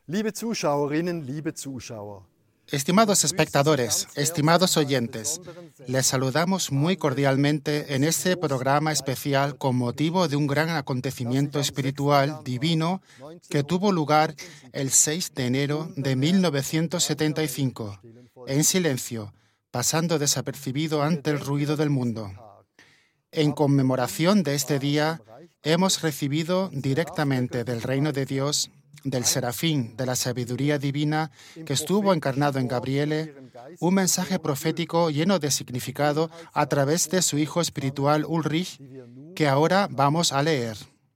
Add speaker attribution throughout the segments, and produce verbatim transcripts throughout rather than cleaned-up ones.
Speaker 1: Liebe Zuschauerinnen, liebe Zuschauer.
Speaker 2: Estimados espectadores, estimados oyentes, les saludamos muy cordialmente en este programa especial con motivo de un gran acontecimiento espiritual divino que tuvo lugar el seis de enero de mil novecientos setenta y cinco, en silencio, pasando desapercibido ante el ruido del mundo. En conmemoración de este día, hemos recibido directamente del reino de Dios, del Serafín de la sabiduría divina que estuvo encarnado en Gabriele, un mensaje profético lleno de significado a través de su hijo espiritual Ulrich, que ahora vamos a leer.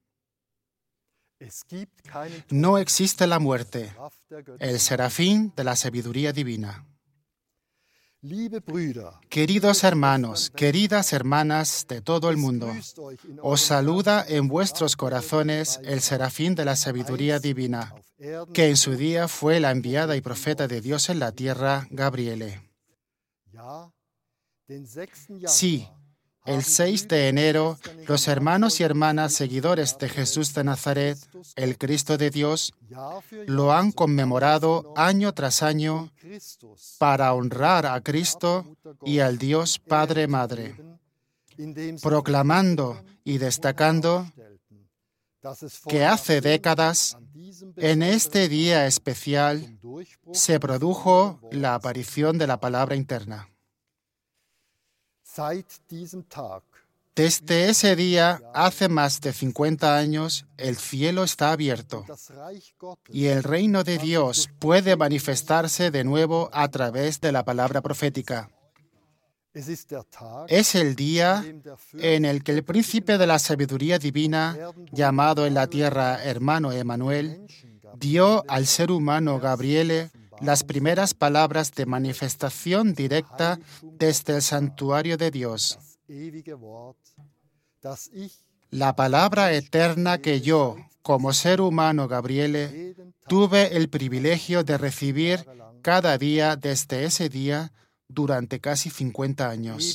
Speaker 2: No existe la muerte, el Serafín de la sabiduría divina. Queridos hermanos, queridas hermanas de todo el mundo, os saluda en vuestros corazones el Serafín de la sabiduría divina, que en su día fue la enviada y profeta de Dios en la tierra, Gabriele. Sí, el seis de enero, los hermanos y hermanas seguidores de Jesús de Nazaret, el Cristo de Dios, lo han conmemorado año tras año para honrar a Cristo y al Dios Padre Madre, proclamando y destacando que hace décadas, en este día especial, se produjo la aparición de la palabra interna. Desde ese día, hace más de cincuenta años, el cielo está abierto y el reino de Dios puede manifestarse de nuevo a través de la palabra profética. Es el día en el que el príncipe de la sabiduría divina, llamado en la tierra hermano Emanuel, dio al ser humano Gabriele las primeras palabras de manifestación directa desde el santuario de Dios. La palabra eterna que yo, como ser humano Gabriele, tuve el privilegio de recibir cada día desde ese día durante casi cincuenta años.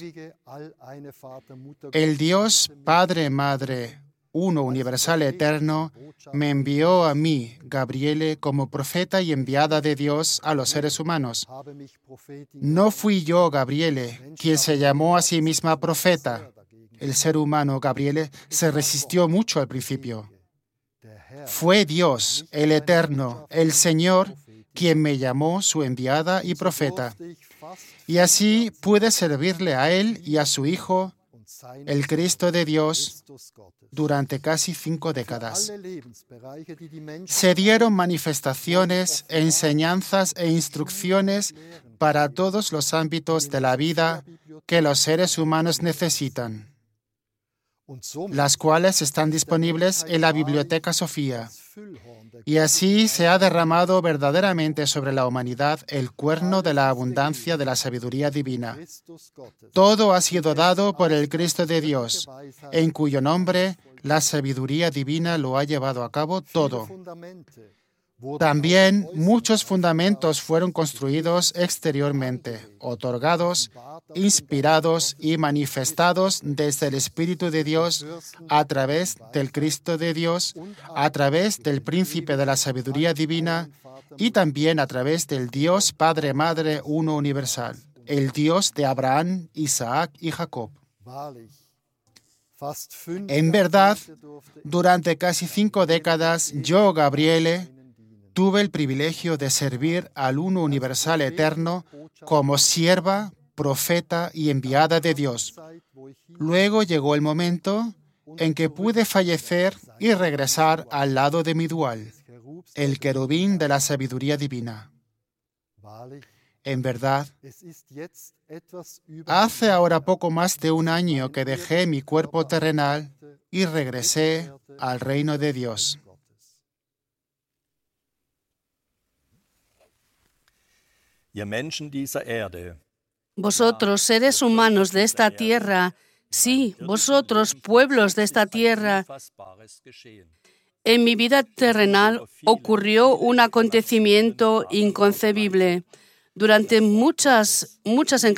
Speaker 2: El Dios Padre Madre, uno universal eterno, me envió a mí, Gabriele, como profeta y enviada de Dios a los seres humanos. No fui yo, Gabriele, quien se llamó a sí misma profeta. El ser humano, Gabriele, se resistió mucho al principio. Fue Dios, el Eterno, el Señor, quien me llamó su enviada y profeta. Y así pude servirle a Él y a su Hijo, el Cristo de Dios, durante casi cinco décadas. Se dieron manifestaciones, enseñanzas e instrucciones para todos los ámbitos de la vida que los seres humanos necesitan, las cuales están disponibles en la Biblioteca Sofía. Y así se ha derramado verdaderamente sobre la humanidad el cuerno de la abundancia de la sabiduría divina. Todo ha sido dado por el Cristo de Dios, en cuyo nombre la sabiduría divina lo ha llevado a cabo todo. También muchos fundamentos fueron construidos exteriormente, otorgados, inspirados y manifestados desde el Espíritu de Dios a través del Cristo de Dios, a través del Príncipe de la Sabiduría Divina y también a través del Dios Padre Madre Uno Universal, el Dios de Abraham, Isaac y Jacob. En verdad, durante casi cinco décadas, yo, Gabriele, tuve el privilegio de servir al Uno Universal Eterno como sierva, profeta y enviada de Dios. Luego llegó el momento en que pude fallecer y regresar al lado de mi dual, el querubín de la sabiduría divina. En verdad, hace ahora poco más de un año que dejé mi cuerpo terrenal y regresé al reino de Dios.
Speaker 3: Vosotros, seres humanos de esta tierra, sí, vosotros, pueblos de esta tierra, en mi vida terrenal ocurrió un acontecimiento inconcebible. Durante muchas, muchas